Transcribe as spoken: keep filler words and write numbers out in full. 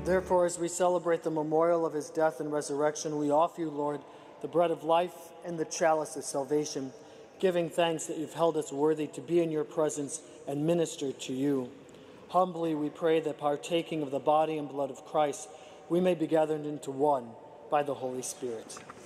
Therefore, as we celebrate the memorial of his death and resurrection, we offer you, Lord, the bread of life and the chalice of salvation, giving thanks that you've held us worthy to be in your presence and minister to you. Humbly we pray that partaking of the body and blood of Christ, we may be gathered into one by the Holy Spirit.